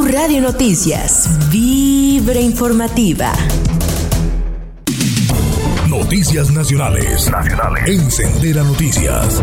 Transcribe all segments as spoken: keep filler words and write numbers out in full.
Radio Noticias, Vibra Informativa. Noticias nacionales. Nacionales. En Sendera Noticias.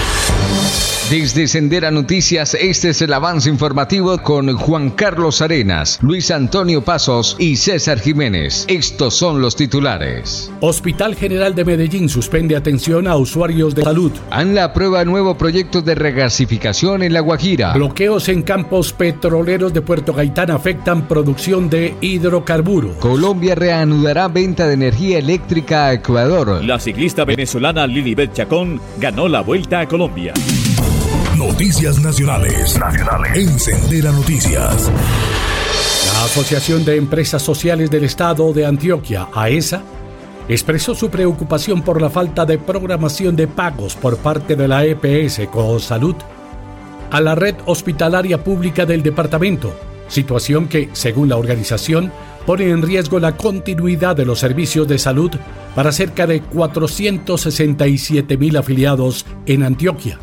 Desde Sendera Noticias, este es el avance informativo con Juan Carlos Arenas, Luis Antonio Pasos y César Jiménez. Estos son los titulares. Hospital General de Medellín suspende atención a usuarios de salud. ANLA aprueba nuevo proyecto de regasificación en La Guajira. Bloqueos en campos petroleros de Puerto Gaitán afectan producción de hidrocarburos. Colombia reanudará venta de energía eléctrica a Ecuador. La ciclista venezolana Lilibet Chacón ganó la Vuelta a Colombia. Noticias nacionales. Nacionales. En Sendera Noticias. La Asociación de Empresas Sociales del Estado de Antioquia, AESA, expresó su preocupación por la falta de programación de pagos por parte de la E P S Cosalud a la red hospitalaria pública del departamento, situación que, según la organización, pone en riesgo la continuidad de los servicios de salud para cerca de cuatrocientos sesenta y siete mil afiliados en Antioquia.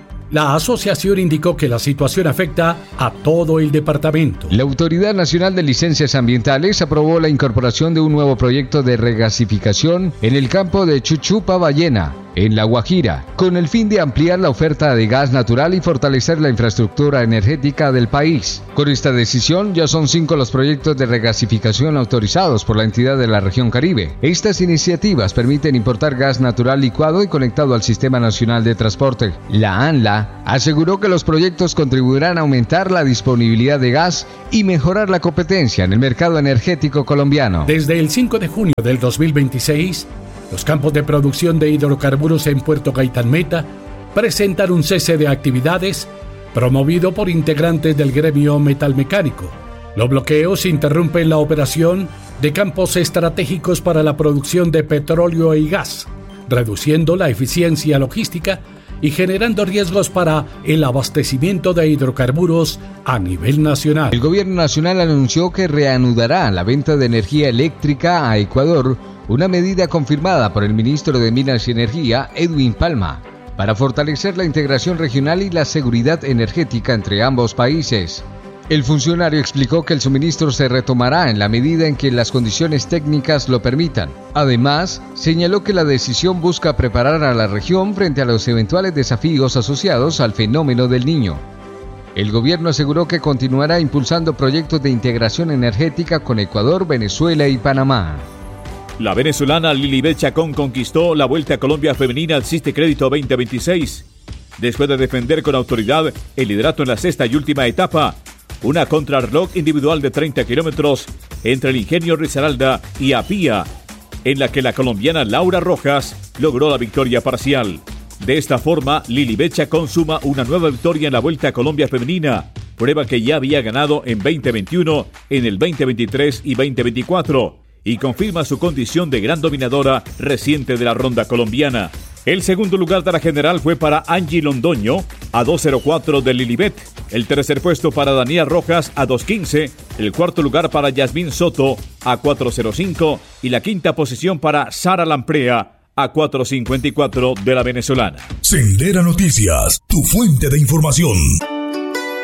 La asociación indicó que la situación afecta a todo el departamento. La Autoridad Nacional de Licencias Ambientales aprobó la incorporación de un nuevo proyecto de regasificación en el campo de Chuchupa Ballena, en La Guajira, con el fin de ampliar la oferta de gas natural y fortalecer la infraestructura energética del país. Con esta decisión ya son cinco los proyectos de regasificación autorizados por la entidad de la región Caribe. Estas iniciativas permiten importar gas natural licuado y conectado al Sistema Nacional de Transporte. La ANLA aseguró que los proyectos contribuirán a aumentar la disponibilidad de gas y mejorar la competencia en el mercado energético colombiano. Desde el cinco de junio del dos mil veintiséis, los campos de producción de hidrocarburos en Puerto Gaitán Meta presentan un cese de actividades promovido por integrantes del gremio metalmecánico. Los bloqueos interrumpen la operación de campos estratégicos para la producción de petróleo y gas, reduciendo la eficiencia logística y generando riesgos para el abastecimiento de hidrocarburos a nivel nacional. El gobierno nacional anunció que reanudará la venta de energía eléctrica a Ecuador, una medida confirmada por el ministro de Minas y Energía, Edwin Palma, para fortalecer la integración regional y la seguridad energética entre ambos países. El funcionario explicó que el suministro se retomará en la medida en que las condiciones técnicas lo permitan. Además, señaló que la decisión busca preparar a la región frente a los eventuales desafíos asociados al fenómeno del Niño. El gobierno aseguró que continuará impulsando proyectos de integración energética con Ecuador, Venezuela y Panamá. La venezolana Lilibet Chacón conquistó la Vuelta a Colombia Femenina al Ciste Crédito veinte veintiséis. Después de defender con autoridad el liderato en la sexta y última etapa, una contrarreloj individual de treinta kilómetros entre el Ingenio Risaralda y Apía, en la que la colombiana Laura Rojas logró la victoria parcial. De esta forma, Lilibet Chacón suma una nueva victoria en la Vuelta a Colombia Femenina, prueba que ya había ganado en veinte veintiuno, en el veinte veintitrés y veinte veinticuatro, y confirma su condición de gran dominadora reciente de la ronda colombiana. El segundo lugar de la general fue para Angie Londoño, a dos cero cuatro de Lilibet. El tercer puesto para Daniela Rojas, a dos quince. El cuarto lugar para Yasmín Soto, a cuatro cero cinco. Y la quinta posición para Sara Lamprea, a cuatro cincuenta y cuatro de la venezolana. Sendera Noticias, tu fuente de información.